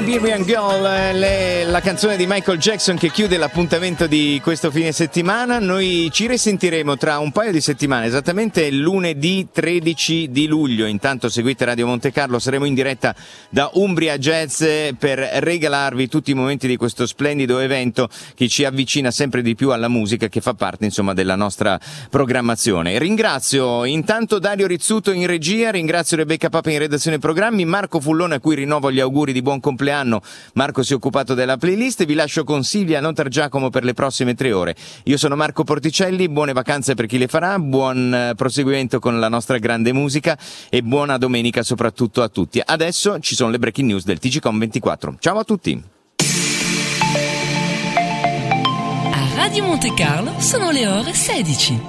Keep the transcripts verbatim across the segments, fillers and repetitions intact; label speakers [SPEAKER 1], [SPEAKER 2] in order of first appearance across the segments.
[SPEAKER 1] Siberian Girl, le, la canzone di Michael Jackson che chiude l'appuntamento di questo fine settimana. Noi ci risentiremo tra un paio di settimane, esattamente lunedì tredici di luglio. Intanto seguite Radio Monte Carlo, saremo in diretta da Umbria Jazz per regalarvi tutti i momenti di questo splendido evento che ci avvicina sempre di più alla musica, che fa parte insomma della nostra programmazione. Ringrazio intanto Dario Rizzuto in regia, ringrazio Rebecca Papa in redazione programmi, Marco Fullone a cui rinnovo gli auguri di buon compleanno. Marco si è occupato della playlist. Vi lascio con Silvia Notargiacomo per le prossime tre ore. Io sono Marco Porticelli, buone vacanze per chi le farà, buon proseguimento con la nostra grande musica e buona domenica soprattutto a tutti. Adesso ci sono le breaking news del T G Com ventiquattro. Ciao a tutti.
[SPEAKER 2] A Radio Monte Carlo sono le ore sedici.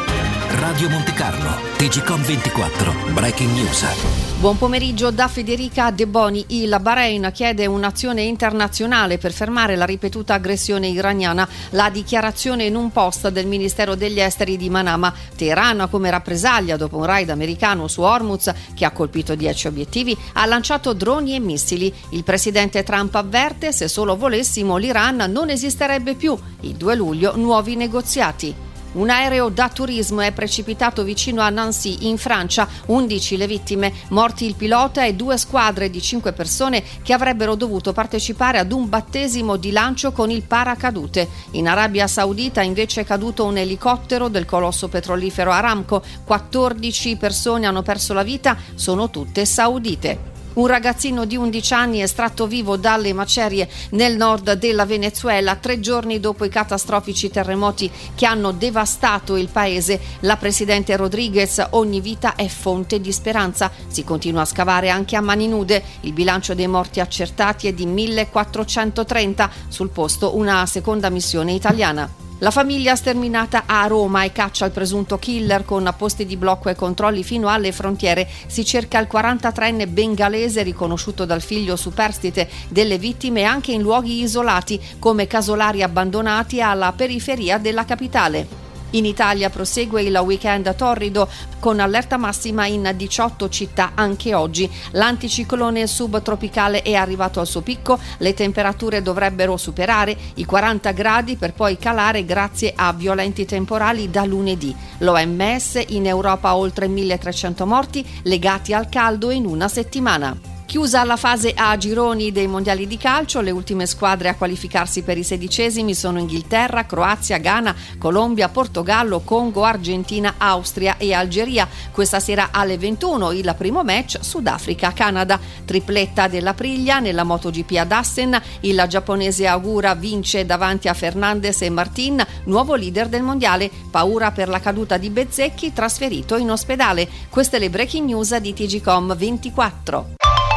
[SPEAKER 3] Radio Monte Carlo, T G Com ventiquattro, breaking news.
[SPEAKER 4] Buon pomeriggio da Federica De Boni. Il Bahrain chiede un'azione internazionale per fermare la ripetuta aggressione iraniana. La dichiarazione in un post del Ministero degli Esteri di Manama. Teheran, come rappresaglia dopo un raid americano su Hormuz che ha colpito dieci obiettivi, ha lanciato droni e missili. Il presidente Trump avverte: se solo volessimo l'Iran non esisterebbe più. Il due luglio nuovi negoziati. Un aereo da turismo è precipitato vicino a Nancy, in Francia. undici le vittime, morti il pilota e due squadre di cinque persone che avrebbero dovuto partecipare ad un battesimo di lancio con il paracadute. In Arabia Saudita invece è caduto un elicottero del colosso petrolifero Aramco. quattordici persone hanno perso la vita, sono tutte saudite. Un ragazzino di undici anni estratto vivo dalle macerie nel nord della Venezuela tre giorni dopo i catastrofici terremoti che hanno devastato il paese. La presidente Rodriguez: ogni vita è fonte di speranza. Si continua a scavare anche a mani nude. Il bilancio dei morti accertati è di millequattrocentotrenta. Sul posto una seconda missione italiana. La famiglia sterminata a Roma e caccia il presunto killer con posti di blocco e controlli fino alle frontiere. Si cerca il quarantatreenne bengalese riconosciuto dal figlio superstite delle vittime anche in luoghi isolati come casolari abbandonati alla periferia della capitale. In Italia prosegue il weekend torrido con allerta massima in diciotto città anche oggi. L'anticiclone subtropicale è arrivato al suo picco, le temperature dovrebbero superare i quaranta gradi per poi calare grazie a violenti temporali da lunedì. L'O M S in Europa oltre milletrecento morti legati al caldo in una settimana. Chiusa la fase A gironi dei mondiali di calcio, le ultime squadre a qualificarsi per i sedicesimi sono Inghilterra, Croazia, Ghana, Colombia, Portogallo, Congo, Argentina, Austria e Algeria. Questa sera alle ventuno il primo match Sudafrica-Canada. Tripletta dell'Aprilia nella MotoGP ad Assen, il giapponese Agura vince davanti a Fernandez e Martin, nuovo leader del mondiale. Paura per la caduta di Bezzecchi, trasferito in ospedale. Queste le breaking news di T G Com ventiquattro.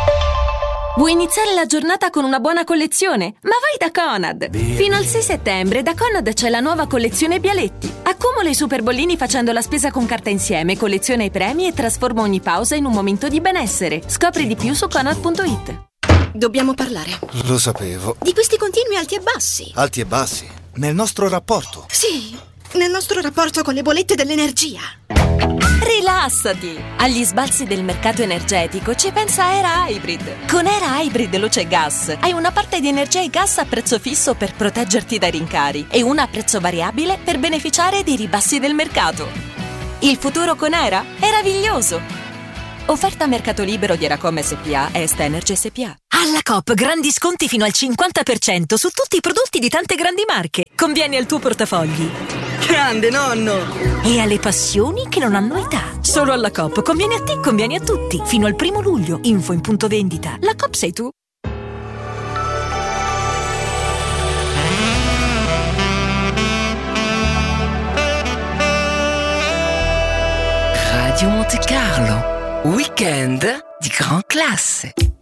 [SPEAKER 5] Vuoi iniziare la giornata con una buona collezione? Ma vai da Conad! Bene. Fino al sei settembre da Conad c'è la nuova collezione Bialetti. Accumula i super bollini facendo la spesa con carta insieme, colleziona i premi e trasforma ogni pausa in un momento di benessere. Scopri di più su conad punto it.
[SPEAKER 6] Dobbiamo parlare.
[SPEAKER 7] Lo sapevo.
[SPEAKER 6] Di questi continui alti e bassi.
[SPEAKER 7] Alti e bassi? Nel nostro rapporto?
[SPEAKER 6] Sì, nel nostro rapporto con le bollette dell'energia.
[SPEAKER 5] Rilassati! Agli sbalzi del mercato energetico ci pensa Era Hybrid. Con Era Hybrid Luce Gas hai una parte di energia e gas a prezzo fisso per proteggerti dai rincari e una a prezzo variabile per beneficiare dei ribassi del mercato. Il futuro con Era è meraviglioso! Offerta a mercato libero di Eracom S P A e Est Energy S P A. Alla Coop grandi sconti fino al cinquanta per cento su tutti i prodotti di tante grandi marche. Conviene al tuo portafogli.
[SPEAKER 6] Grande nonno!
[SPEAKER 5] E alle passioni che non hanno età. Solo alla Coop. Conviene a te, conviene a tutti. Fino al primo luglio. Info in punto vendita. La Coop sei tu.
[SPEAKER 2] Radio Monte Carlo. Weekend di gran classe.